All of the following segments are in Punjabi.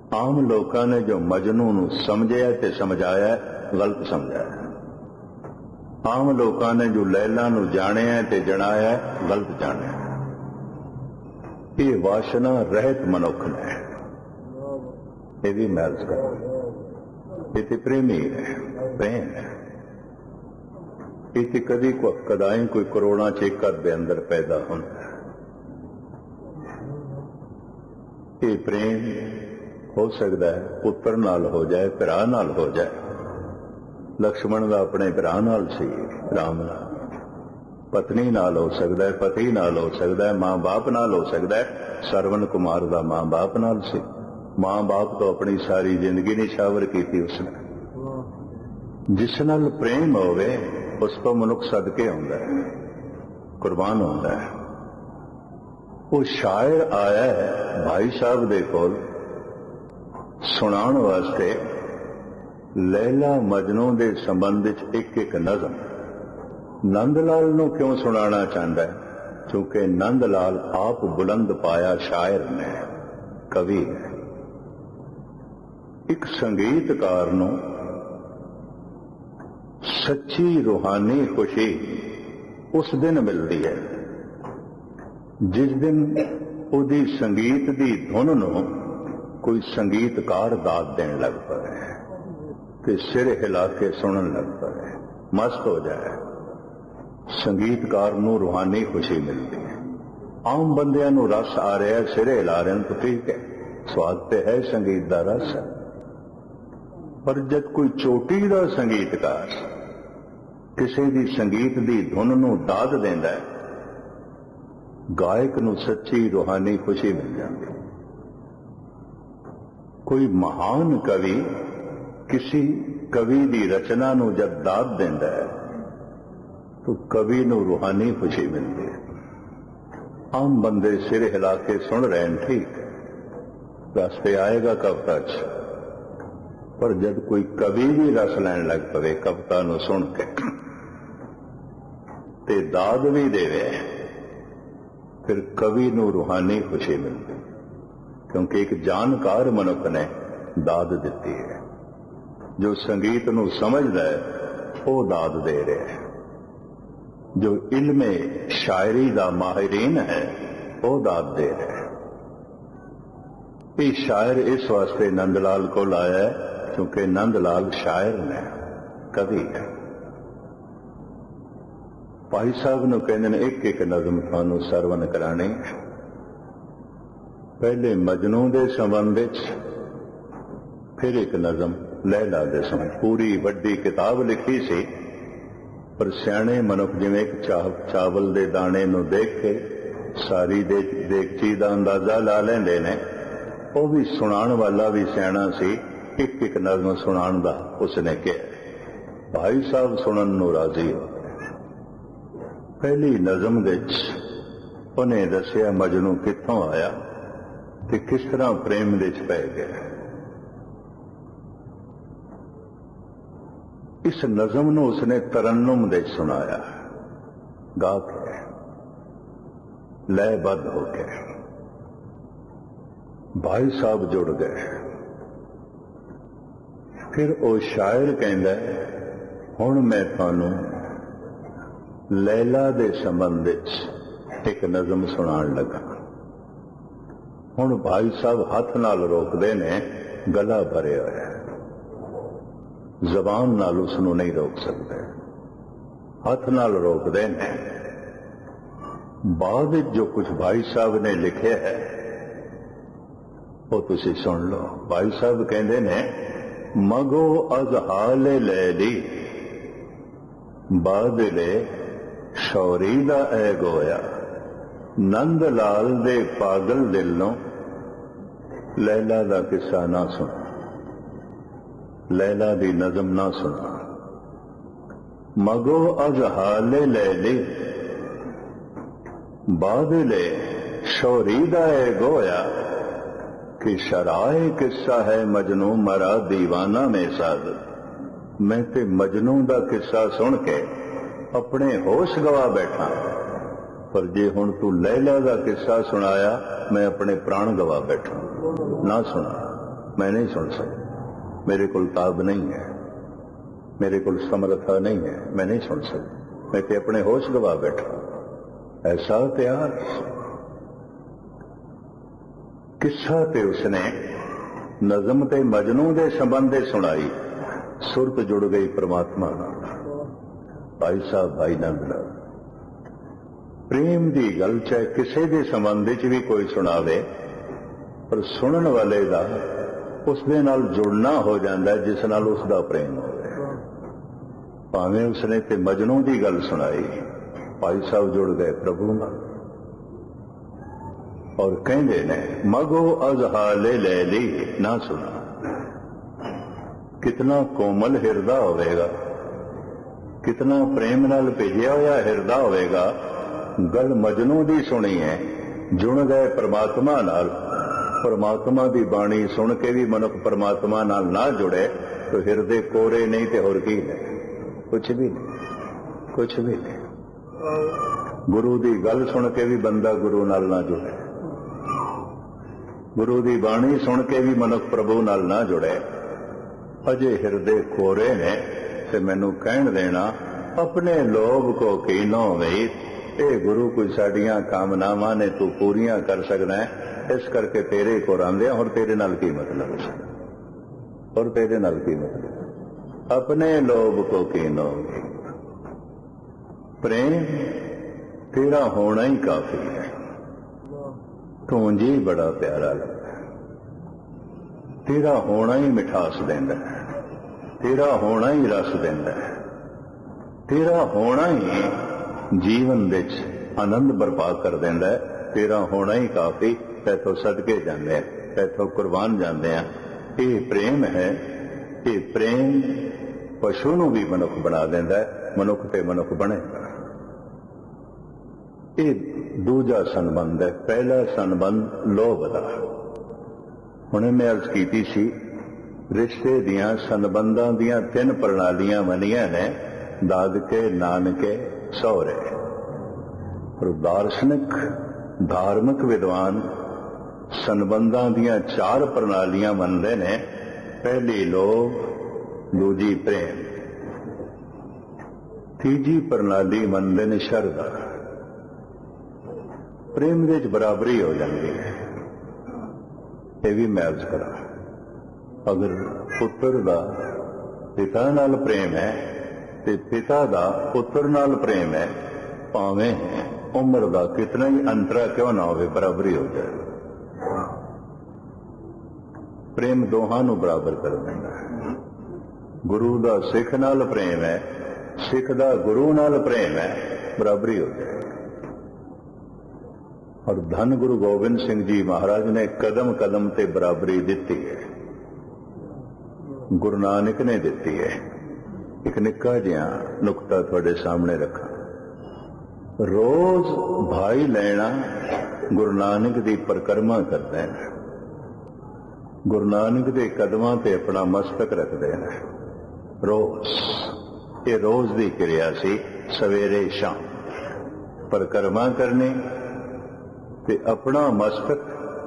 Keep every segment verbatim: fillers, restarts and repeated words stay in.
ਆਮ ਲੋਕਾਂ ਨੇ ਜੋ ਮਜਨੂ ਨੂੰ ਸਮਝਿਆ ਤੇ ਸਮਝਾਇਆ ਗਲਤ ਸਮਝਾਇਆ। ਆਮ ਲੋਕਾਂ ਨੇ ਜੋ ਲੈਲਾ ਨੂੰ ਜਾਣਿਆ ਤੇ ਜਣਾਇਆ ਗਲਤ ਜਾਣਿਆ। ਇਹ ਵਾਸ਼ਨਾ ਰਹਿਤ ਮਨੁੱਖ ਨੇ, ਇਹਦੀ ਮੈਲਸ ਕਰ। ਇਹ ਤੇ ਪ੍ਰੇਮੀ ਹੈ, ਪ੍ਰੇਮ ਹੈ। ਇਹ ਤੇ ਕਦੀ ਕਦਾਈ ਕੋਈ ਕਰੋੜਾਂ ਚ ਇੱਕ ਦੇ ਅੰਦਰ ਪੈਦਾ ਹੁੰਦਾ। ਇਹ ਪ੍ਰੇਮ ਹੋ ਸਕਦਾ ਹੈ ਪੁੱਤਰ ਨਾਲ ਹੋ ਜਾਏ, ਭਰਾ ਨਾਲ ਹੋ ਜਾਏ। ਲਕਸ਼ਮਣ ਦਾ ਆਪਣੇ ਭਰਾ ਨਾਲ ਸੀ, ਰਾਮ ਨਾਲ। ਪਤਨੀ ਨਾਲ ਹੋ ਸਕਦਾ ਹੈ, ਪਤੀ ਨਾਲ ਹੋ ਸਕਦਾ ਹੈ, ਮਾਂ ਬਾਪ ਨਾਲ ਹੋ ਸਕਦਾ ਹੈ। ਸਰਵਨ ਕੁਮਾਰ ਦਾ ਮਾਂ ਬਾਪ ਨਾਲ ਸੀ। ਮਾਂ ਬਾਪ ਤੋਂ ਆਪਣੀ ਸਾਰੀ ਜ਼ਿੰਦਗੀ ਨਿਸ਼ਾਵਰ ਕੀਤੀ ਉਸਨੇ। ਜਿਸ ਨਾਲ ਪ੍ਰੇਮ ਹੋਵੇ ਉਸ ਤੋਂ ਮਨੁੱਖ ਸਦਕੇ ਆਉਂਦਾ ਹੈ, ਕੁਰਬਾਨ ਹੁੰਦਾ ਹੈ। ਉਹ ਸ਼ਾਇਰ ਆਇਆ ਹੈ ਭਾਈ ਸਾਹਿਬ ਦੇ ਕੋਲ ਸੁਣਾਉਣ ਵਾਸਤੇ ਲੈਲਾ ਮਜਨੂ ਦੇ ਸੰਬੰਧ ਵਿੱਚ ਇੱਕ ਇੱਕ ਨਜ਼ਮ। ਨੰਦ ਲਾਲ ਨੂੰ ਕਿਉਂ ਸੁਣਾਉਣਾ ਚਾਹੁੰਦਾ ਹੈ? ਕਿਉਂਕਿ ਨੰਦ ਲਾਲ ਆਪ ਬੁਲੰਦ ਪਾਇਆ ਸ਼ਾਇਰ ਨੇ, ਕਵੀ ਹੈ। ਇੱਕ ਸੰਗੀਤਕਾਰ ਨੂੰ ਸੱਚੀ ਰੂਹਾਨੀ ਖੁਸ਼ੀ ਉਸ ਦਿਨ ਮਿਲਦੀ ਹੈ ਜਿਸ ਦਿਨ ਉਹਦੀ ਸੰਗੀਤ ਦੀ ਧੁਨ ਨੂੰ ਕੋਈ ਸੰਗੀਤਕਾਰ ਦਾਤ ਦੇਣ ਲੱਗ ਪਵੇ ਤੇ ਸਿਰ ਹਿਲਾ ਕੇ ਸੁਣਨ ਲੱਗ ਪਵੇ, ਮਸਤ ਹੋ ਜਾਏ। ਸੰਗੀਤਕਾਰ ਨੂੰ ਰੂਹਾਨੀ ਖੁਸ਼ੀ ਮਿਲਦੀ ਹੈ। ਆਮ ਬੰਦਿਆਂ ਨੂੰ ਰਸ ਆ ਰਿਹਾ, ਸਿਰ ਹਿਲਾ ਰਹੇ ਤਾਂ ਠੀਕ ਹੈ, ਸਵਾਦ ਤੇ ਹੈ, ਸੰਗੀਤ ਦਾ ਰਸ ਹੈ। ਪਰ ਜਦ ਕੋਈ ਚੋਟੀ ਦਾ ਸੰਗੀਤਕਾਰ ਕਿਸੇ ਦੀ ਸੰਗੀਤ ਦੀ ਧੁਨ ਨੂੰ ਦਾਦ ਦਿੰਦਾ ਹੈ, ਗਾਇਕ ਨੂੰ ਸੱਚੀ ਰੂਹਾਨੀ ਖੁਸ਼ੀ ਮਿਲ ਜਾਂਦੀ। ਕੋਈ ਮਹਾਨ ਕਵੀ ਕਿਸੇ ਕਵੀ ਦੀ ਰਚਨਾ ਨੂੰ ਜਦ ਦਾਦ ਦਿੰਦਾ ਹੈ ਤਾਂ ਕਵੀ ਨੂੰ ਰੂਹਾਨੀ ਖੁਸ਼ੀ ਮਿਲਦੀ ਹੈ। ਆਮ ਬੰਦੇ ਸਿਰ ਹਿਲਾ ਕੇ ਸੁਣ ਰਹੇ ਨੇ, ਠੀਕ ਹੈ, ਰਸ ਤੇ ਆਏਗਾ ਕਵਿਤਾ 'ਚ। ਪਰ ਜਦ ਕੋਈ ਕਵੀ ਵੀ ਰਸ ਲੈਣ ਲੱਗ ਪਵੇ ਕਵਿਤਾ ਨੂੰ ਸੁਣ ਕੇ ਤੇ ਦਾਦ ਵੀ ਦੇਵੇ, ਫਿਰ ਕਵੀ ਨੂੰ ਰੂਹਾਨੀ ਖੁਸ਼ੀ ਮਿਲਦੀ। ਕਿਉਂਕਿ ਇੱਕ ਜਾਣਕਾਰ ਮਨੁੱਖ ਨੇ ਦਾਦ ਦਿੱਤੀ ਹੈ। ਜੋ ਸੰਗੀਤ ਨੂੰ ਸਮਝਦਾ ਹੈ ਉਹ ਦਾਦ ਦੇ ਰਿਹਾ ਹੈ। ਜੋ ਇਲਮੇ ਸ਼ਾਇਰੀ ਦਾ ਮਾਹਿਰੀਨ ਹੈ ਉਹ ਦਾਦ ਦੇ ਰਿਹਾ ਹੈ। ਇਹ ਸ਼ਾਇਰ ਇਸ ਵਾਸਤੇ ਨੰਦ ਲਾਲ ਕੋਲ ਆਇਆ ਹੈ ਕਿਉਂਕਿ ਨੰਦ ਲਾਲ ਸ਼ਾਇਰ ਨੇ, ਕਵੀ ਹੈ। ਭਾਈ ਸਾਹਿਬ ਨੂੰ ਕਹਿੰਦੇ ਨੇ ਇੱਕ ਇੱਕ ਨਜ਼ਮ ਤੁਹਾਨੂੰ ਸਰਵਨ ਕਰਾਣੀ। ਪਹਿਲੇ ਮਜਨੂ ਦੇ ਸੰਬੰਧ ਵਿੱਚ, ਫਿਰ ਇੱਕ ਨਜ਼ਮ ਲੈਲਾ ਦੇ ਸੰਬੰਧ। ਪੂਰੀ ਵੱਡੀ ਕਿਤਾਬ ਲਿਖੀ ਸੀ, ਪਰ ਸਿਆਣੇ ਮਨੁੱਖ ਜਿਵੇਂ ਇੱਕ ਚਾਵਲ ਦੇ ਦਾਣੇ ਨੂੰ ਦੇਖ ਕੇ ਸਾਰੀ ਦੇਗਚੀ ਦਾ ਅੰਦਾਜ਼ਾ ਲਾ ਲੈਂਦੇ ਨੇ, ਉਹ ਵੀ ਸੁਣਾਉਣ ਵਾਲਾ ਵੀ ਸਿਆਣਾ ਸੀ। ਇੱਕ ਇੱਕ ਨਜ਼ਮ ਸੁਣਾਉਣ ਦਾ ਉਸਨੇ ਕਿਹਾ। ਭਾਈ ਸਾਹਿਬ ਸੁਣਨ ਨੂੰ ਰਾਜ਼ੀ ਹੋ ਗਏ। ਪਹਿਲੀ ਨਜ਼ਮ ਵਿੱਚ ਉਹਨੇ ਦੱਸਿਆ ਮਜਨੂ ਕਿੱਥੋਂ ਆਇਆ ਤੇ ਕਿਸ ਤਰ੍ਹਾਂ ਪ੍ਰੇਮ ਦੇ ਵਿੱਚ ਪੈ ਗਿਆ। ਇਸ ਨਜ਼ਮ ਨੂੰ ਉਸਨੇ ਤਰੰਨੁਮ ਦੇ ਸੁਣਾਇਆ, ਗਾ ਕੇ, ਲੈਬੱਧ ਹੋ ਕੇ। ਭਾਈ ਸਾਹਿਬ ਜੁੜ ਗਏ। ਫਿਰ ਉਹ ਸ਼ਾਇਰ ਕਹਿੰਦਾ, ਹੁਣ ਮੈਂ ਤੁਹਾਨੂੰ ਲੈਲਾ ਦੇ ਸੰਬੰਧ ਵਿੱਚ ਇੱਕ ਨਜ਼ਮ ਸੁਣਾਉਣ ਲੱਗਾ। ਹੁਣ ਭਾਈ ਸਾਹਿਬ ਹੱਥ ਨਾਲ ਰੋਕਦੇ ਨੇ, ਗਲਾ ਭਰਿਆ ਹੋਇਆ, ਜ਼ਬਾਨ ਨਾਲ ਉਸ ਨੂੰ ਨਹੀਂ ਰੋਕ ਸਕਦੇ, ਹੱਥ ਨਾਲ ਰੋਕਦੇ ਨੇ। ਬਾਅਦ ਵਿੱਚ ਜੋ ਕੁਝ ਭਾਈ ਸਾਹਿਬ ਨੇ ਲਿਖਿਆ ਹੈ ਉਹ ਤੁਸੀਂ ਸੁਣ ਲਓ। ਭਾਈ ਸਾਹਿਬ ਕਹਿੰਦੇ ਨੇ, ਮਗੋ ਅਜ਼ ਹਾਲੇ ਲੈਲੀ ਬਾਦਲੇ ਸ਼ੌਰੀ ਦਾ ਐ ਗੋਇਆ। ਨੰਦ ਲਾਲ ਦੇ ਪਾਗਲ ਦਿਲ ਨੂੰ ਲੈਲਾ ਦਾ ਕਿੱਸਾ ਨਾ ਸੁਣਾ, ਲੈਲਾ ਦੀ ਨਜ਼ਮ ਨਾ ਸੁਣਾ। ਮਗੋ ਅਜ਼ ਹਾਲੇ ਲੈਲੀ ਬਾਦਲੇ ਸ਼ੌਰੀ ਦਾ ਐ ਗੋਇਆ कि शराए किस्सा है मजनू मरा दीवाना में साज। मैं ते मजनू दा किस्सा सुन के अपने होश गवा बैठा, पर जे हुण तू लैला दा किस्सा सुनाया मैं अपने प्राण गवा बैठा। ना सुना, मैं नहीं सुन सकता, मेरे को ताब नहीं है, मेरे को समर्था नहीं है, मैं नहीं सुन सकता, मैं तो अपने होश गवा बैठा। ऐसा प्यार। किस्सा ते उसने नज़म ते मजनू दे संबंधे सुनाई, सुरत जुड़ गई परमात्मा नाल। भाई साहब भाई नंद नाल प्रेम की गल चाहे किसी के संबंध च भी कोई सुनावे, पर सुनन वाले का उसदे नाल जुड़ना हो जाता है जिस नाल उसका प्रेम हो। भावें उसने ते मजनू की गल सुनाई, भाई साहब जुड़ गए प्रभु नाल। और कहते ने मगो अजहाले ले ली ना सुना। कितना कोमल हिरदा होवेगा, कितना प्रेम नाल भेजिया होया हिरदा होवेगा। गल मजनू दी सुनी है, जुड़ गए परमात्मा नाल। परमात्मा दी बाणी सुन के भी मनुख परमात्मा नाल ना जुड़े तो हिरदे कोरे नहीं ते होर की है, कुछ भी नहीं, कुछ भी नहीं। गुरु दी गल सुन के भी बंदा गुरु नाल ना जुड़े, गुरु दी बाणी सुन के भी मनुख प्रभु नाल ना जुड़े, अजे हिरदे कोरे ने। ते मैनू कहण देना अपने लोभ को कीनो वे, ए गुरु कोई साडियां कामनावां ने तू पूरियां कर सकदा है, इस करके तेरे को आंदे और तेरे नाल की मतलब, और तेरे नाल की मतलब। अपने लोभ को कीनो वे, प्रेम तेरा होना ही काफी है। तू जी बड़ा प्यारा लगता है, तेरा होना ही मिठास देंदा है, तेरा होना ही रस देंदा है, तेरा होना ही जीवन विच आनंद बर्पा कर देंदा है। तेरा होना ही काफी, तैथों सदके जाते हैं, तैथों कुर्बान जाते हैं। ये प्रेम है, ये प्रेम पशु नूं भी मनुख बना देंदा है, मनुख ते मनुख बनेगा। ये दूजा संबंध है। पहला संबंध लोभ दा। हुणे मैं अर्ज कीती सी, रिश्ते दियां संबंधां दियां तीन प्रणालियां बनियां ने, दादके नानके सौरे। और दार्शनिक धार्मिक विद्वान संबंधां दियां चार प्रणालियां मनदे ने। पहली लोभ, दूजी प्रेम, तीजी प्रणाली मनदे ने शरधा। प्रेम विच बराबरी हो जाती है। ये भी मैं अर्ज करा, अगर पुत्र दा पिता नाल प्रेम है ते पिता दा पुत्र नाल प्रेम है, भावें उम्र दा कितना ही अंतरा क्यों ना होवे, बराबरी हो जाए। प्रेम दोहां नूं बराबर कर देंदा है। गुरु दा सिख नाल प्रेम है, सिख दा गुरु नाल प्रेम है, बराबरी हो जाए। और धन गुरु गोबिंद सिंह जी महाराज ने कदम कदम ते बराबरी दिती है, गुरु नानक ने दिती है। एक निक्का जिहा नुकता थोड़े सामने रखा। रोज भाई लेना गुरु नानक की परिक्रमा करते हैं, गुरु नानक के कदमां ते अपना मस्तक रखते हैं। रोज ये रोज की क्रिया सी, सवेरे शाम परिक्रमा करनी ते अपना मस्तक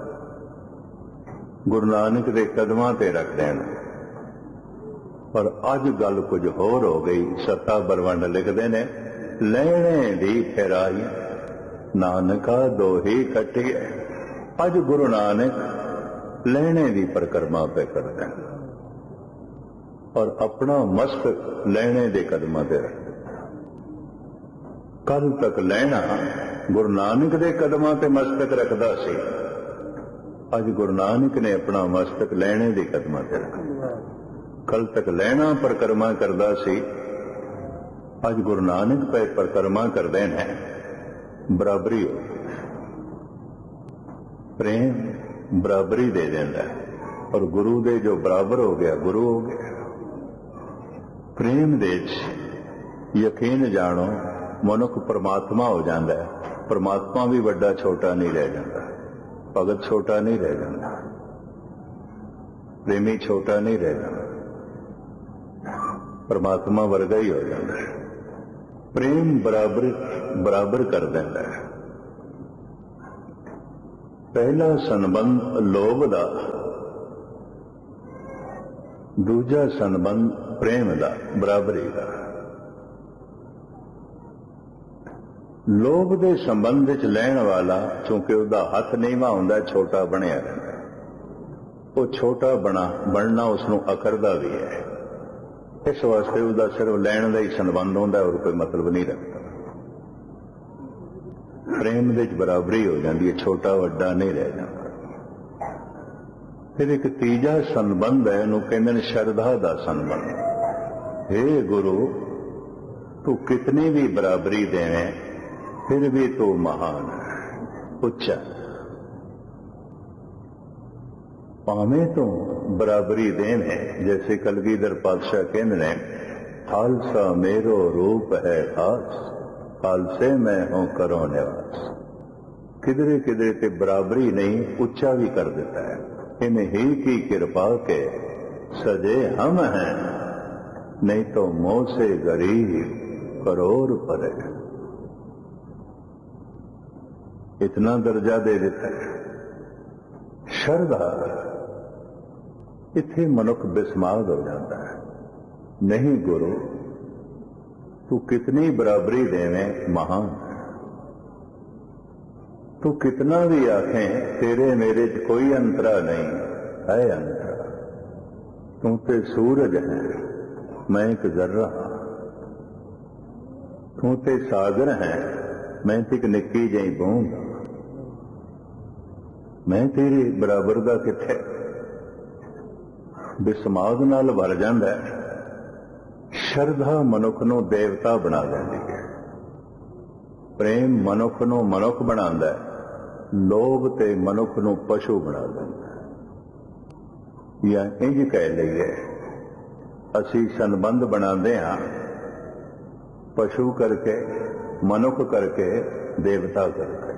गुरु नानक के कदमां ते रख देना। पर अज गल कुछ होर हो गई। सत्ता बरवंड लिखते ने, लैणे दी फेराई नानका दोही कटी है। अज गुरु नानक लैणे दी परिक्रमा पे करते हैं और अपना मस्तक लैणे दे कदमां ते रखते। कल तक लैना गुरु नानक दे कदमां ते मस्तक रखदा सी, अज गुरु नानक ने अपना मस्तक लैणे दे कदमां ते रखा। कल तक लैना परिक्रमा करदा सी, अज गुरु नानक पे परिक्रमा करते हैं, बराबरी हो। प्रेम बराबरी दे देंदा है और गुरु दे जो बराबर हो गया गुरु हो गया। प्रेम दे यकीन जानो मनुख परमात्मा हो जाता है। परमात्मा भी बड़ा छोटा नहीं रह जाता, भगत छोटा नहीं रह जाता, प्रेमी छोटा नहीं रह जाता, परमात्मा वर्गा ही हो जाता है। प्रेम बराबर बराबर कर देता है। पहला संबंध लोभ दा, ਦੂਜਾ ਸੰਬੰਧ ਪ੍ਰੇਮ ਦਾ, ਬਰਾਬਰੀ ਦਾ। ਲੋਭ ਦੇ ਸੰਬੰਧ ਵਿੱਚ ਲੈਣ ਵਾਲਾ ਚੂੰਕਿ ਉਹਦਾ ਹੱਥ ਨੀਵਾਂ ਹੁੰਦਾ, ਛੋਟਾ ਬਣਿਆ ਰਹਿੰਦਾ। ਉਹ ਛੋਟਾ ਬਣਾ ਬਣਨਾ ਉਸ ਨੂੰ ਅਕਰਦਾ ਵੀ ਹੈ। ਇਸ ਵਾਸਤੇ ਉਹਦਾ ਸਿਰਫ ਲੈਣ ਦਾ ਹੀ ਸੰਬੰਧ ਹੁੰਦਾ, ਹੋਰ ਕੋਈ ਮਤਲਬ ਨਹੀਂ ਰੱਖਦਾ। ਪ੍ਰੇਮ ਦੇ ਵਿੱਚ ਬਰਾਬਰੀ ਹੋ ਜਾਂਦੀ ਹੈ, ਛੋਟਾ ਵੱਡਾ ਨਹੀਂ ਰਹਿ ਜਾਂਦਾ। ਫਿਰ ਇੱਕ ਤੀਜਾ ਸੰਬੰਧ ਹੈ, ਉਹਨੂੰ ਕਹਿੰਦੇ ਨੇ ਸ਼ਰਧਾ ਦਾ ਸੰਬੰਧ। ਹੇ ਗੁਰੂ, ਤੂੰ ਕਿਤਨੀ ਵੀ ਬਰਾਬਰੀ ਦੇਵੇਂ ਫਿਰ ਵੀ ਤੂੰ ਮਹਾਨ ਹੈ, ਉੱਚਾ। ਭਾਵੇਂ ਤੂੰ ਬਰਾਬਰੀ ਦੇਵੇਂ, ਜੈਸੇ ਕਲਗੀਧਰ ਪਾਤਸ਼ਾਹ ਕਹਿੰਦੇ ਨੇ, ਖਾਲਸਾ ਮੇਰੋ ਰੂਪ ਹੈ ਖਾਸ, ਖਾਲਸੇ ਮੈਂ ਹੂੰ ਕਰੋ ਨਿਵਾਸ। ਕਿਧਰੇ ਕਿਧਰੇ ਤੇ ਬਰਾਬਰੀ ਨਹੀਂ, ਉੱਚਾ ਵੀ ਕਰ ਦਿੱਤਾ ਹੈ। इन ही की कृपा के सजे हम हैं, नहीं तो मोह से गरीब करोड़ परे। इतना दर्जा दे देता है। श्रद्धा इत्थे मनुख बिस्माद हो जाता है। नहीं गुरु, तू कितनी बराबरी देवें महान है। तू कितना भी आखें तेरे मेरे च कोई अंतरा नहीं है, अंतरा। तू ते सूरज है, मैं एक जर्रा। तू ते सागर है, मैं ते एक निक्की जही बूंद। मैं तेरे बराबर दा किथे। बिस्माद नाल भर जांदा है। श्रद्धा मनुख नूं देवता बना देंदी है। प्रेम मनुख नूं मनुख बनांदा है। लोभ ते मनुख नूं पशु बना दिंदा है। या इंज कह लईए, असी संबंध बनाते हाँ पशु करके, मनुख करके, देवता करके।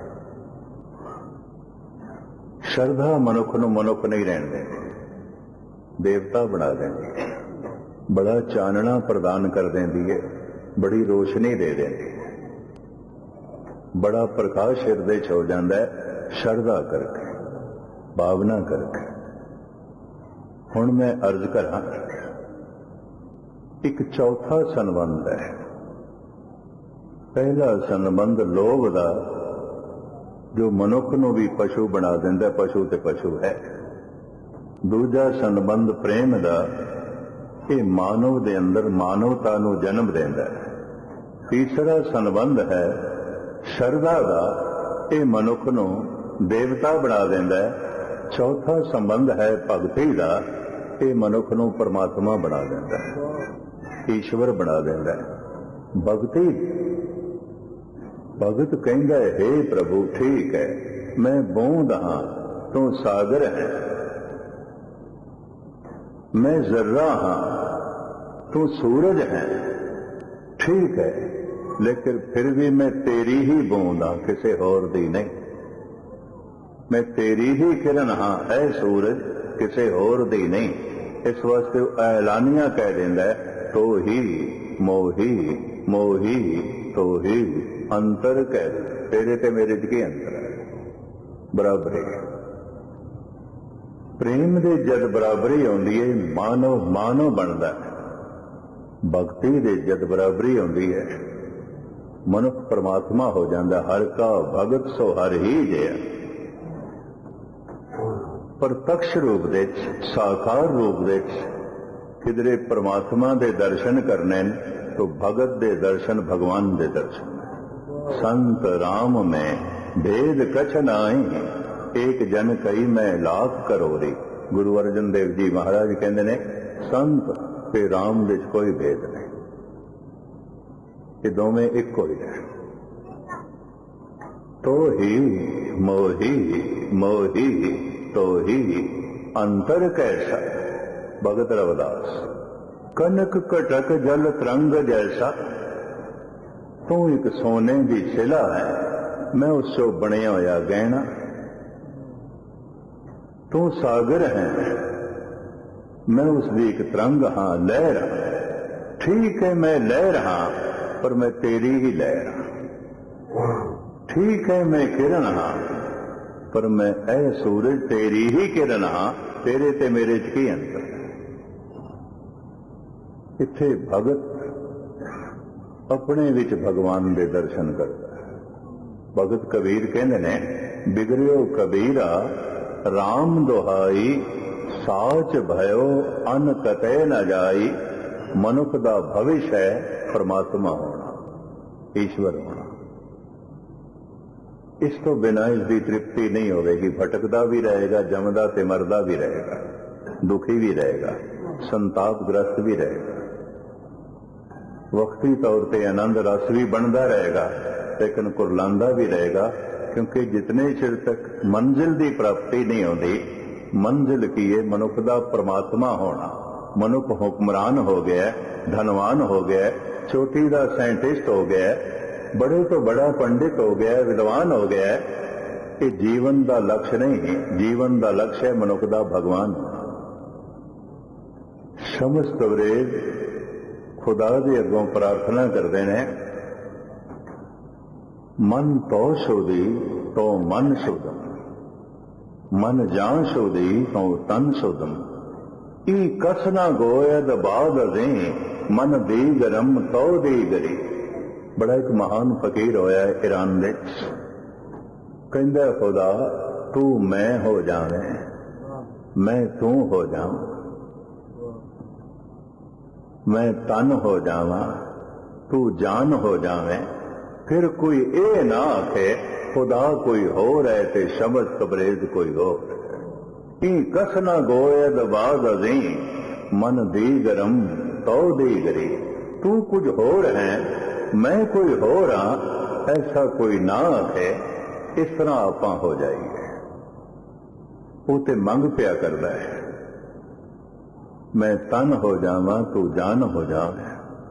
श्रद्धा मनुख नूं मनुख नहीं रहन देंदी, देवता बना देंदी है। बड़ा चानना प्रदान कर देंदी है, बड़ी रोशनी दे देंदी है, बड़ा प्रकाश हिरदे च हो जाता है श्रद्धा करके, भावना करके। हुण मैं अर्ज करा, एक चौथा संबंध है। पहला संबंध लोभ दा, जो मनुख नूं भी पशु बना देंदा, पशु ते पशु है। दूजा संबंध प्रेम दा, ये मानव दे अंदर मानवता नूं जन्म देंदा है। तीसरा संबंध है श्रद्धा दा, ये मनुख नूं देवता बना देंदा है। चौथा संबंध है भगती दा, ये मनुख नूं परमात्मा बना देंदा है, ईश्वर बना देंदा है। भगती, भगत कहंदा है, हे प्रभु ठीक है, मैं बूंद हाँ, तू सागर है। मैं जर्रा हाँ, तू सूरज है। ठीक है, लेकिन फिर भी मैं तेरी ही बूंद हाँ, किसी होर दी नहीं। मैं तेरी ही किरण हाँ, है सूरज, किसी होर दी नहीं। इस वास्ते ऐलानिया कह देंदा है, तो ही मोही मोही तो ही अंतर कह दे। तेरे ते मेरे च की अंतर है, बराबरी। प्रेम दे जद बराबरी आउंदी है, मानव मानव बनदा है। भगती दे जद बराबरी आउंदी है, मनुख परमात्मा हो जाता। हर का भगत सो हर ही जिया। प्रत्यक्ष रूप दे, साकार रूप दे, किधरे परमात्मा दे दर्शन करने तो भगत दे दर्शन भगवान दे दर्शन। संत राम में भेद कछ नाई, एक जन कई मैं लाख करोड़ी। गुरु अर्जन देव जी महाराज कहते ने, संत ते राम दे कोई भेद नहीं, ये दोवें एक ही है। तो ही मोही मोही तो ही अंतर कैसा। भगत रविदास। कनक कटक जल तरंग जैसा, तू एक सोने की शिला है, मैं उससे बनया होया गहना। तू सागर है, मैं उसकी एक तरंग हाँ, लहर। ठीक है मैं लहर हाँ, पर मैं तेरी ही लहर हाँ। ठीक है मैं किरण हाँ, पर मैं ऐ सूरज तेरी ही किरण हाँ, तेरे ते मेरे च की अंतर है। ਇੱਥੇ ਭਗਤ ਆਪਣੇ ਵਿੱਚ ਭਗਵਾਨ ਦੇ ਦਰਸ਼ਨ ਕਰਦਾ ਹੈ। ਭਗਤ ਕਬੀਰ ਕਹਿੰਦੇ ਨੇ, ਬਿਗੜਿਓ ਕਬੀਰਾ ਰਾਮ ਦੁਹਾਈ, ਸਾਚ ਭਇਓ ਅਨ ਕਤੈ ਨ ਜਾਈ। ਮਨੁੱਖ ਦਾ ਭਵਿਸ਼ ਹੈ ਪਰਮਾਤਮਾ ਹੋਣਾ, ਈਸ਼ਵਰ ਹੋਣਾ। ਇਸ ਤੋਂ ਬਿਨਾਂ ਇਸ ਦੀ ਤ੍ਰਿਪਤੀ ਨਹੀਂ ਹੋਵੇਗੀ। ਭਟਕਦਾ ਵੀ ਰਹੇਗਾ, ਜੰਮਦਾ ਤੇ ਮਰਦਾ ਵੀ ਰਹੇਗਾ, ਦੁਖੀ ਵੀ ਰਹੇਗਾ, ਸੰਤਾਪਗ੍ਰਸਤ ਵੀ ਰਹੇਗਾ। ਵਕਤੀ ਤੌਰ ਤੇ ਆਨੰਦ ਰਸ ਵੀ ਬਣਦਾ ਰਹੇਗਾ, ਲੇਕਿਨ ਕੁਰਲਾਂਦਾ ਵੀ ਰਹੇਗਾ। ਕਿਉਂਕਿ ਜਿਤਨੇ ਚਿਰ ਤੱਕ ਮੰਜ਼ਿਲ ਦੀ ਪ੍ਰਾਪਤੀ ਨਹੀਂ ਹੁੰਦੀ, ਮੰਜ਼ਿਲ ਕੀ ਹੈ? ਮਨੁੱਖ ਦਾ ਪਰਮਾਤਮਾ ਹੋਣਾ। ਮਨੁੱਖ ਹੁਕਮਰਾਨ ਹੋ ਗਿਆ, ਧਨਵਾਨ ਹੋ ਗਿਆ, ਚੋਟੀ ਦਾ ਸਾਇੰਟਿਸਟ ਹੋ ਗਿਆ, ਬੜੇ ਤੋਂ ਬੜਾ ਪੰਡਿਤ ਹੋ ਗਿਆ, ਵਿਦਵਾਨ ਹੋ ਗਿਆ। ਇਹ ਜੀਵਨ ਦਾ ਲਕਸ਼ ਨਹੀਂ। ਜੀਵਨ ਦਾ ਲਕਸ਼ ਹੈ ਮਨੁੱਖ ਦਾ ਭਗਵਾਨ। ਸਮਸਤ ਵਰੇਦ ਖੁਦਾ ਦੇ ਅੱਗੋਂ ਪ੍ਰਾਰਥਨਾ ਕਰਦੇ ਨੇ, ਮਨ ਤੋ ਸੋਦੀ ਤੋ ਮਨ ਸੋਦਮ, ਮਨ ਜਾਂ ਸੋਦੀ ਤੋ ਤਨ ਸੋਦਮ। ਈ ਕਸਨਾ ਗੋਇਦ ਬਾਦ ਦੇ ਮਨ ਦੀ ਗਰਮ ਤੋ ਦੀ ਗਰੀ। ਬੜਾ ਇੱਕ ਮਹਾਨ ਫਕੀਰ ਹੋਇਆ ਈਰਾਨ ਵਿੱਚ, ਕਹਿੰਦਾ ਖੁਦਾ ਤੂੰ ਮੈਂ ਹੋ ਜਾਵੇਂ, ਮੈਂ ਤੂੰ ਹੋ ਜਾਵਾਂ, ਮੈਂ ਤਨ ਹੋ ਜਾਵਾਂ, ਤੂੰ ਜਾਨ ਹੋ ਜਾਵੇਂ। ਫਿਰ ਕੋਈ ਇਹ ਨਾ ਆਖੇ ਖੁਦਾ ਕੋਈ ਹੋਰ ਹੈ ਤੇ ਸ਼ਬਦ ਤਬਰੇਜ਼ ਕੋਈ ਹੋਰ। ਈ ਕਸਨਾ ਗੋਇਦ ਬਾਦ ਅਜ਼ੀ ਮਨ ਦੀ ਗਰਮ ਤੋ ਦੀ ਗਰੀ। ਤੂੰ ਕੁਝ ਹੋਰ ਹੈ, ਮੈਂ ਕੋਈ ਹੋਰ ਹਾਂ, ਐਸਾ ਕੋਈ ਨਾ ਆਖੇ। ਇਸ ਤਰ੍ਹਾਂ ਆਪਾਂ ਹੋ ਜਾਈਏ। ਉਹ ਤੇ ਮੰਗ ਪਿਆ ਕਰਦਾ ਹੈ, ਮੈਂ ਤਨ ਹੋ ਜਾਵਾਂ ਤੂੰ ਜਾਨ ਹੋ ਜਾਵੇਂ,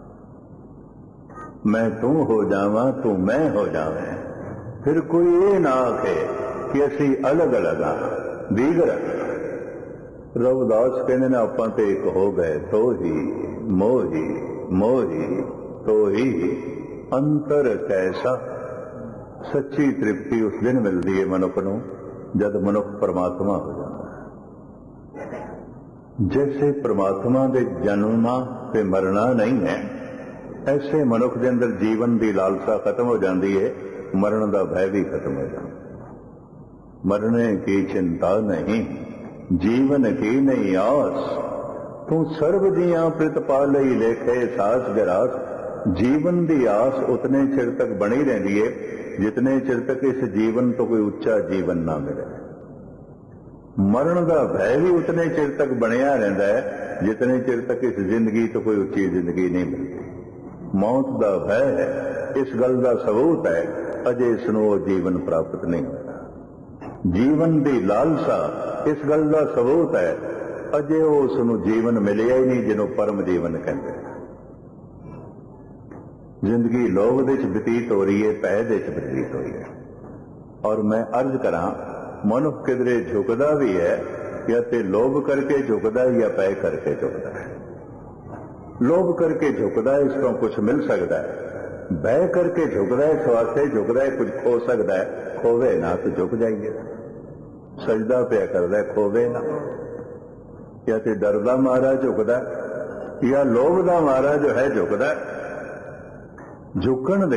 ਮੈਂ ਤੂੰ ਹੋ ਜਾਵਾਂ ਤੂੰ ਮੈਂ ਹੋ ਜਾਵੇਂ। ਫਿਰ ਕੋਈ ਇਹ ਨਾ ਆਖੇ ਕਿ ਅਸੀਂ ਅਲੱਗ ਅਲੱਗ ਹਾਂ, ਦੀਗਰ। ਰਵਿਦਾਸ ਕਹਿੰਦੇ ਨੇ, ਆਪਾਂ ਤੇ ਇੱਕ ਹੋ ਗਏ, ਤੋ ਹੀ ਮੋਹੀ ਮੋਹੀ ਤੋ ਹੀ ਅੰਤਰ ਕੈਸਾ। ਸੱਚੀ ਤ੍ਰਿਪਤੀ ਉਸ ਦਿਨ ਮਿਲਦੀ ਹੈ ਮਨੁੱਖ ਨੂੰ ਜਦ ਮਨੁੱਖ ਪਰਮਾਤਮਾ ਹੋ ਜਾਂਦਾ ਹੈ। ਜੈਸੇ ਪਰਮਾਤਮਾ ਦੇ ਜਨਮਣਾ ਤੇ ਮਰਨਾ ਨਹੀਂ ਹੈ, ਐਸੇ ਮਨੁੱਖ ਦੇ ਅੰਦਰ ਜੀਵਨ ਦੀ ਲਾਲਸਾ ਖਤਮ ਹੋ ਜਾਂਦੀ ਹੈ, ਮਰਨ ਦਾ ਭੈ ਵੀ ਖਤਮ ਹੋ ਜਾਂਦਾ। ਮਰਨੇ ਕੀ ਚਿੰਤਾ ਨਹੀਂ, ਜੀਵਨ ਕੀ ਨਹੀਂ ਆਸ। ਤੂੰ ਸਰਬ ਦੀਆਂ ਪ੍ਰਤਪਾਲਈ ਲੇਖੇ ਸਾਸ ਗਰਾਸ। ਜੀਵਨ ਦੀ ਆਸ ਉਤਨੇ ਚਿਰ ਤੱਕ ਬਣੀ ਰਹਿੰਦੀ ਹੈ ਜਿਤਨੇ ਚਿਰ ਤੱਕ ਇਸ ਜੀਵਨ ਤੋਂ ਕੋਈ ਉੱਚਾ ਜੀਵਨ ਨਾ ਮਿਲੇ। ਮਰਨ ਦਾ ਭੈ ਵੀ ਉਤਨੇ ਚਿਰ ਤੱਕ ਬਣਿਆ ਰਹਿੰਦਾ ਹੈ ਜਿਤਨੇ ਚਿਰ ਤੱਕ ਇਸ ਜ਼ਿੰਦਗੀ ਤੋਂ ਕੋਈ ਉੱਚੀ ਜ਼ਿੰਦਗੀ ਨਹੀਂ ਮਿਲਦੀ। ਮੌਤ ਦਾ ਭੈ ਹੈ, ਇਸ ਗੱਲ ਦਾ ਸਬੂਤ ਹੈ ਅਜੇ ਇਸ ਨੂੰ ਉਹ ਜੀਵਨ ਪ੍ਰਾਪਤ ਨਹੀਂ ਹੋਇਆ। ਜੀਵਨ ਦੀ ਲਾਲਸਾ ਇਸ ਗੱਲ ਦਾ ਸਬੂਤ ਹੈ ਅਜੇ ਉਸ ਨੂੰ ਜੀਵਨ ਮਿਲਿਆ ਹੀ ਨਹੀਂ ਜਿਹਨੂੰ ਪਰਮ ਜੀਵਨ ਕਹਿੰਦੇ। ਜ਼ਿੰਦਗੀ ਲੋਭ ਦੇ ਵਿੱਚ ਬਤੀਤ ਹੋ ਰਹੀ ਹੈ, ਭੈ ਦੇ ਵਿੱਚ ਬਤੀਤ ਹੋਈ ਹੈ। ਔਰ ਮੈਂ ਅਰਜ਼ ਕਰਾਂ, ਮਨੁੱਖ ਕਿਧਰੇ ਝੁਕਦਾ ਵੀ ਹੈ ਜਾਂ ਤੇ ਲੋਭ ਕਰਕੇ ਝੁਕਦਾ ਜਾਂ ਭੈ ਕਰਕੇ ਝੁਕਦਾ ਹੈ। ਲੋਭ ਕਰਕੇ ਝੁਕਦਾ, ਇਸ ਤੋਂ ਕੁਝ ਮਿਲ ਸਕਦਾ ਹੈ। ਭੈ ਕਰਕੇ ਝੁਕਦਾ, ਇਸ ਵਾਸਤੇ ਝੁਕਦਾ ਕੁਝ ਖੋ ਸਕਦਾ ਹੈ। ਖੋਵੇ ਨਾ ਤਾਂ ਝੁਕ ਜਾਈਏ। ਸਜਦਾ ਪਿਆ ਕਰਦਾ, ਖੋਵੇ ਨਾ। ਜਾਂ ਤੇ ਡਰਦਾ ਮਾਰਾ ਝੁਕਦਾ ਜਾਂ ਲੋਭ ਦਾ ਮਾਰਾ ਜੋ ਹੈ ਝੁਕਦਾ। ਝੁਕਣ ਦੇ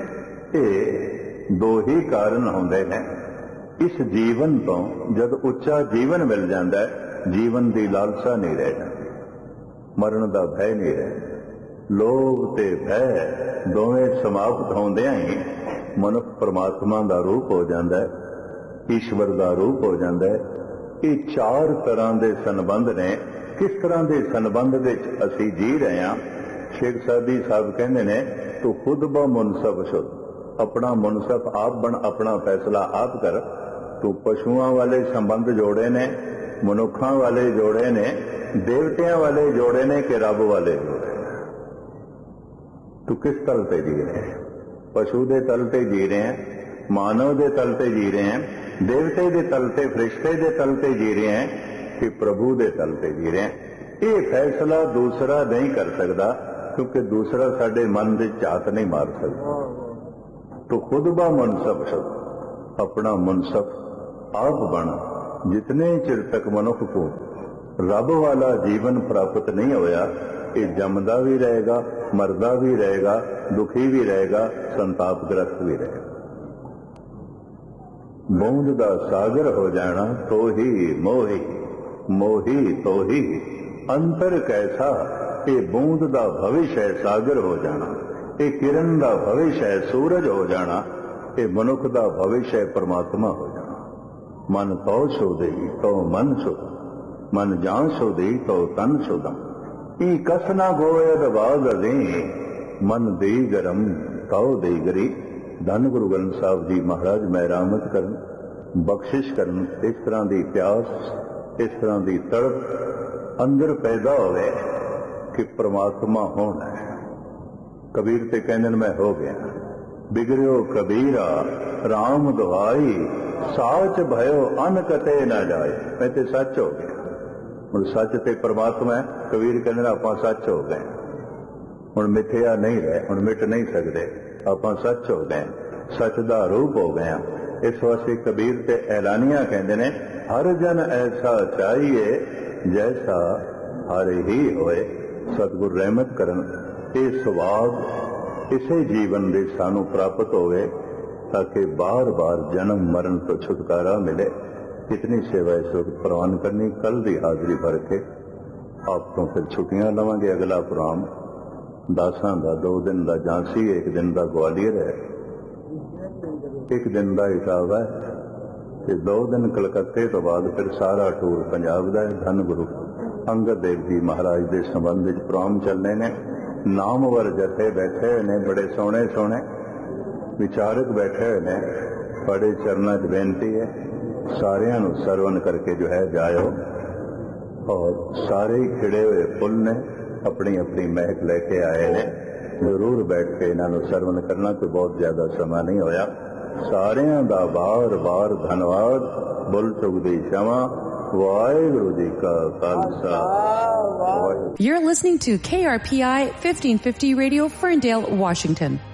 ਇਹ ਦੋ ਹੀ ਕਾਰਨ ਹੁੰਦੇ ਨੇ। ਇਸ ਜੀਵਨ ਤੋਂ ਜਦ ਉੱਚਾ ਜੀਵਨ ਮਿਲ ਜਾਂਦਾ ਹੈ, ਜੀਵਨ ਦੀ ਲਾਲਸਾ ਨਹੀਂ ਰਹਿ ਜਾਂਦੀ, ਮਰਨ ਦਾ ਭੈ ਨਹੀਂ ਰਹਿ। ਲੋਭ ਤੇ ਭੈ ਦੋਵੇਂ ਸਮਾਪਤ ਹੁੰਦਿਆਂ ਹੀ ਮਨੁੱਖ ਪਰਮਾਤਮਾ ਦਾ ਰੂਪ ਹੋ ਜਾਂਦਾ ਹੈ, ਈਸ਼ਵਰ ਦਾ ਰੂਪ ਹੋ ਜਾਂਦਾ ਹੈ। ਇਹ ਚਾਰ ਤਰ੍ਹਾਂ ਦੇ ਸੰਬੰਧ ਨੇ। ਕਿਸ ਤਰ੍ਹਾਂ ਦੇ ਸੰਬੰਧ ਵਿੱਚ ਅਸੀਂ ਜੀ ਰਹੇ ਹਾਂ? ਸ਼ੇਖ ਸਾਦੀ ਸਾਹਿਬ ਕਹਿੰਦੇ ਨੇ, ਤੂੰ ਖੁਦ ਬ ਮੁਨਸਬ ਸ਼ੁੱਧ। ਆਪਣਾ ਮੁਨਸਬ ਆਪ ਬਣ, ਆਪਣਾ ਫੈਸਲਾ ਆਪ ਕਰ। ਤੂੰ ਪਸ਼ੂਆਂ ਵਾਲੇ ਸੰਬੰਧ ਜੋੜੇ ਨੇ, ਮਨੁੱਖਾਂ ਵਾਲੇ ਜੋੜੇ ਨੇ, ਦੇਵਤਿਆਂ ਵਾਲੇ ਜੋੜੇ ਨੇ ਕਿ ਰੱਬ ਵਾਲੇ ਜੋੜੇ ਨੇ? ਤੂੰ ਕਿਸ ਤਲ ਤੇ ਜੀ ਰਹੇ ਹੈ? ਪਸ਼ੂ ਦੇ ਤਲ ਤੇ ਜੀ ਰਹੇ ਹੈ, ਮਾਨਵ ਦੇ ਤਲ ਤੇ ਜੀ ਰਹੇ ਹੈ, ਦੇਵਤੇ ਦੇ ਤਲ ਤੇ, ਫਰਿਸ਼ਤੇ ਦੇ ਤਲ ਤੇ ਜੀ ਰਹੇ ਹੈ ਕਿ ਪ੍ਰਭੂ ਦੇ ਤਲ ਤੇ ਜੀ ਰਹੇ ਹੈ? ਇਹ ਫੈਸਲਾ ਦੂਸਰਾ ਨਹੀਂ ਕਰ ਸਕਦਾ, ਕਿਉਂਕਿ ਦੂਸਰਾ ਸਾਡੇ ਮਨ ਦੇ ਝਾਤ ਨਹੀਂ ਮਾਰ ਸਕਦਾ। ਤੂੰ ਖੁਦ ਬਾ ਮੁਨਸਬ ਸ਼ੁੱਧ। ਆਪਣਾ ਮੁਨਸਬ ਆਪ ਬਣ। ਜਿਤਨੇ ਚਿਰ ਤੱਕ ਮਨੁੱਖ ਕੋ ਰੱਬ ਵਾਲਾ ਜੀਵਨ ਪ੍ਰਾਪਤ ਨਹੀਂ ਹੋਇਆ, ਇਹ ਜੰਮਦਾ ਵੀ ਰਹੇਗਾ, ਮਰਦਾ ਵੀ ਰਹੇਗਾ, ਦੁਖੀ ਵੀ ਰਹੇਗਾ, ਸੰਤਾਪਗ੍ਰਸਤ ਵੀ ਰਹੇਗਾ। ਬੂੰਦ ਦਾ ਸਾਗਰ ਹੋ ਜਾਣਾ ਤੋਹੀ ਮੋਹੀ, ਮੋਹੀ ਤੋਹੀ ਅੰਤਰ ਕੈਸਾ। ਇਹ ਬੂੰਦ ਦਾ ਭਵਿਸ਼ ਹੈ ਸਾਗਰ ਹੋ ਜਾਣਾ, ਇਹ ਕਿਰਨ ਦਾ ਭਵਿਸ਼ ਹੈ ਸੂਰਜ ਹੋ ਜਾਣਾ, ਇਹ ਮਨੁੱਖ ਦਾ ਭਵਿਸ਼ ਹੈ ਪਰਮਾਤਮਾ ਹੋ ਜਾਣਾ। ਮਨ ਤੋ ਸੋਦਈ ਤੋ ਮਨ ਸੋਦਾ, ਮਨ ਜਾਂ ਸੋਦਈ ਤੋ ਤਨ ਸੋਦਾ। ਇਹ ਕਸਨਾ ਗੋਇਦ ਬਾਗ ਦੇ ਮਨ ਦੇ ਗਰਮ ਤਉ ਦੇ ਗਰੀ। ਧੰਨ ਗੁਰੂ ਗ੍ਰੰਥ ਸਾਹਿਬ ਜੀ ਮਹਾਰਾਜ ਮਿਹਰਮਤ ਕਰਨ, ਬਖਸ਼ਿਸ਼ ਕਰਨ। ਇਸ ਤਰ੍ਹਾਂ ਦੀ ਪਿਆਸ, ਇਸ ਤਰ੍ਹਾਂ ਦੀ ਤੜਪ ਅੰਦਰ ਪੈਦਾ ਹੋਵੇ ਕਿ ਪ੍ਰਮਾਤਮਾ ਹੋਣਾ ਹੈ। ਕਬੀਰ ਤੇ ਕਹਿੰਦੇ ਨੇ ਮੈਂ ਹੋ ਗਿਆ। ਬਿਗੜਿਓ ਕਬੀਰਾ ਰਾਮ ਦੁਆਈ, ਸਾਚ ਭਇਓ ਅਨ ਕਤੇ ਨਾ ਜਾਏ। ਮੈਂ ਤੇ ਸੱਚ ਹੋ ਗਿਆ। ਹੁਣ ਸੱਚ ਤੇ ਪ੍ਰਮਾਤਮਾ ਹੈ। ਕਬੀਰ ਕਹਿੰਦੇ ਨੇ ਆਪਾਂ ਸੱਚ ਹੋ ਗਏ, ਹੁਣ ਮਿੱਥਿਆ ਨਹੀਂ ਰਹੇ, ਹੁਣ ਮਿਟ ਨਹੀਂ ਸਕਦੇ, ਆਪਾਂ ਸੱਚ ਹੋ ਗਏ, ਸੱਚ ਦਾ ਰੂਪ ਹੋ ਗਏ। ਇਸ ਵਾਸਤੇ ਕਬੀਰ ਤੇ ਐਲਾਨੀਆਂ ਕਹਿੰਦੇ ਨੇ ਹਰ ਜਨ ਐਸਾ ਚਾਹੀਏ ਜੈਸਾ ਹਰ ਹੀ ਹੋਏ। ਸਤਿਗੁਰ ਰਹਿਮਤ ਕਰਨ ਇਹ ਸਵਾਦ ਇਸੇ ਜੀਵਨ ਦੇ ਸਾਨੂੰ ਪ੍ਰਾਪਤ ਹੋਵੇ ਤਾਂ ਕਿ ਬਾਰ-ਬਾਰ ਜਨਮ ਮਰਨ ਤੋਂ ਛੁਟਕਾਰਾ ਮਿਲੇ। ਕਿਤਨੀ ਸੇਵਾ ਇਸ ਵਕਤ ਪ੍ਰਵਾਨ ਕਰਨੀ। ਕੱਲ ਦੀ ਹਾਜ਼ਰੀ ਭਰ ਕੇ ਆਪ ਤੋਂ ਫਿਰ ਛੁੱਟੀਆਂ ਲਵਾਂਗੇ। ਅਗਲਾ ਪ੍ਰੋਗਰਾਮ ਦਾਸਾਂ ਦਾ ਦੋ ਦਿਨ ਦਾ ਝਾਂਸੀ, ਇੱਕ ਦਿਨ ਦਾ ਗਵਾਲੀਅਰ ਹੈ, ਇੱਕ ਦਿਨ ਦਾ ਇਟਾਵਾ ਹੈ ਤੇ ਦੋ ਦਿਨ ਕਲਕੱਤੇ ਤੋਂ ਬਾਅਦ ਫਿਰ ਸਾਰਾ ਟੂਰ ਪੰਜਾਬ ਦਾ ਹੈ। ਧੰਨ ਗੁਰੂ ਅੰਗਦ ਦੇਵ ਜੀ ਮਹਾਰਾਜ ਦੇ ਸੰਬੰਧ ਵਿੱਚ ਪ੍ਰੋਗਰਾਮ ਚੱਲਣੇ ਨੇ। ਨਾਮਵਰ ਜਥੇ ਬੈਠੇ ਹੋਏ ਨੇ, ਬੜੇ ਸੋਹਣੇ ਸੋਹਣੇ ਵਿਚਾਰਕ ਬੈਠੇ ਹੋਏ ਨੇ। ਬੜੇ ਚਰਨਾਂ 'ਚ ਬੇਨਤੀ ਹੈ ਸਾਰਿਆਂ ਨੂੰ ਸਰਵਨ ਕਰਕੇ ਜੋ ਹੈ ਜਾਇਓ। ਔਰ ਸਾਰੇ ਹੀ ਖਿੜੇ ਹੋਏ ਫੁੱਲ ਨੇ, ਆਪਣੀ ਆਪਣੀ ਮਹਿਕ ਲੈ ਕੇ ਆਏ ਨੇ। ਜ਼ਰੂਰ ਬੈਠ ਕੇ ਇਹਨਾਂ ਨੂੰ ਸਰਵਨ ਕਰਨਾ, ਕੋਈ ਬਹੁਤ ਜ਼ਿਆਦਾ ਸਮਾਂ ਨਹੀਂ ਹੋਇਆ। ਸਾਰਿਆਂ ਦਾ ਬਾਰ-ਬਾਰ ਧੰਨਵਾਦ। ਬੁੱਲ ਚੁਗਦੀ ਸ਼ਮਾ। ਵਾਹਿਗੁਰੂ ਜੀ ਕਾ Khalsa. You're listening to K R P I fifteen fifty Radio, Ferndale, Washington.